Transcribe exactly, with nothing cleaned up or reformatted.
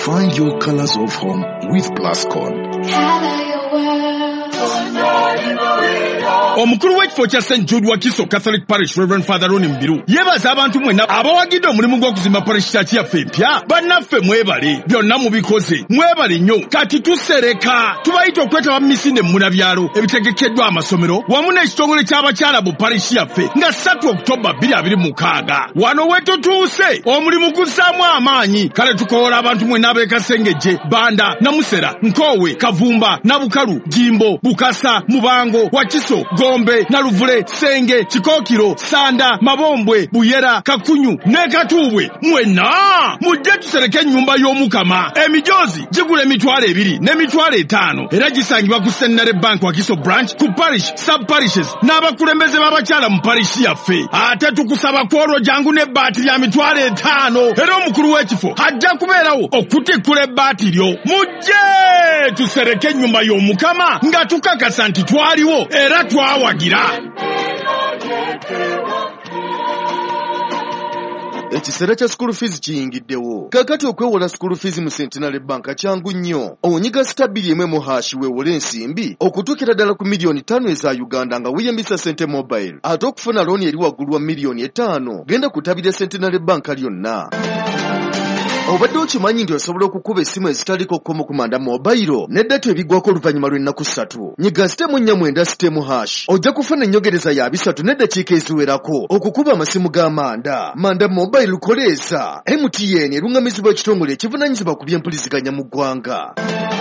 Find your colors of home with Plascon. Omukuru w'ekifo kya Saint Jude Wakiso Catholic Parish Reverend Father Ronnie Mbiru yebaza abantu mwena abawagidde omulimu gw'okuzimba parish church yaffe empya bannaffe mwebale byonna mubikoze mwebale nnyo kati tusereka tubayita okwetaba mu misinde mu munabyalo ebitegekeddwa amasomero wamu n'ekitongole ky'abakyala bu parish yaffe nga ssatu October bbiri abiri mu mukaaga wano wetutuuse omulimu gussaamu amaanyi kale tukoola abantu mwena ab'ekasengejje Banda Namusera Nkowe Kavumba Nabukalu Jimbo Bukasa Mubango Wakiso Gombe Naluvule Senge Chikokiro Sanda Mabombwe Buyera Kakunyu ne Katubwe mwena mujje tusereke nyumba y'omukama emijozi gigula emitwalo ebiri n'emitwalo etaano era gisangibwa ku Centenary Bank Wakiso branch ku parish sub parishes n'abakulembeze b'abakyala mu parish yaffe ate tukusaba kwolwo jangu n'ebbaati lya mitwalo etaano era omukulu w'ekifo ajja kubeerawo okutikkula ebbaati lyo mujje tusereke nyumba y'omukama nga tukakasa nti twaliwo era twawagira. Ekiseera kya school fees kiyingiddewo. Kakati okwewola school fees mu Centenary Bank kyangu nnyo. Onyiga stabili emwe mu hashi weewole ensimbi okutuukira ddala ku miliyoni ttaano eza Uganda nga weeyambisa Sente Mobile. Ate okufuna looni eri waggulu wa miliyoni etaano genda kutabira Centenary Bank lyonna. Obadde okimanyi nti osobola okukuba essimu ezitaliko kkomo ku Manda Mobile n'eddata ebiggwako oluvannyuma lw'ennaku ssatu. Nyiga sitemu nnya mwenda sitemu hash ojja kufuna ennyongereza ya bisatu n'eddakiika eziwerako okukuba amasimu ga Manda. Manda Mobile lukoleeza M T N eruŋŋamizibwa ekitongole ekivunaanyizibwa ku by'empuliziganya mu ggwanga.